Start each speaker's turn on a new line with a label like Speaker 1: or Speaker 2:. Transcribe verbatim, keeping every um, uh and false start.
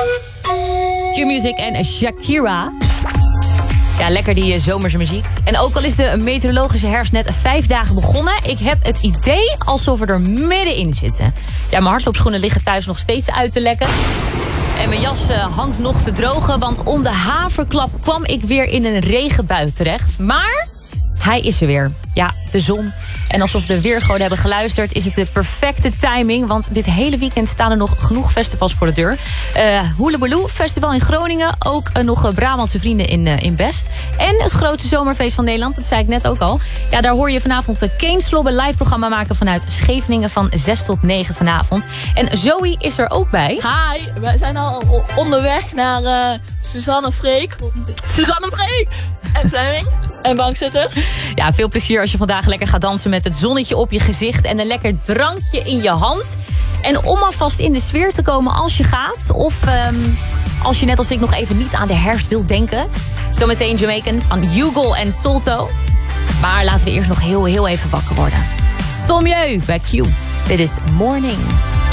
Speaker 1: Q-Music en Shakira. Ja, lekker die zomerse muziek. En ook al is de meteorologische herfst net vijf dagen begonnen, ik heb het idee alsof we er middenin zitten. Ja, mijn hardloopschoenen liggen thuis nog steeds uit te lekken. En mijn jas uh, hangt nog te drogen, want om de haverklap kwam ik weer in een regenbui terecht. Maar hij is er weer. Ja, de zon. En alsof de weergoden hebben geluisterd, is het de perfecte timing. Want dit hele weekend staan er nog genoeg festivals voor de deur. Uh, Hoelebaloo Festival in Groningen. Ook uh, nog uh, Brabantse Vrienden in, uh, in Best. En het grote zomerfeest van Nederland. Dat zei ik net ook al. Ja, daar hoor je vanavond de Kane Slobbe live programma maken vanuit Scheveningen van zes tot negen vanavond. En Zoe is er ook bij.
Speaker 2: Hi, wij zijn al onderweg naar uh, Suzanne Freek. Suzanne Freek! En Fleming. En bankzitters.
Speaker 1: Ja, veel plezier als je vandaag lekker gaat dansen met het zonnetje op je gezicht en een lekker drankje in je hand. En om alvast in de sfeer te komen als je gaat, of um, als je net als ik nog even niet aan de herfst wilt denken. Zometeen Jamaican van Hugo en Solto. Maar laten we eerst nog heel, heel even wakker worden. Sommieu bij Q. Dit is Morning.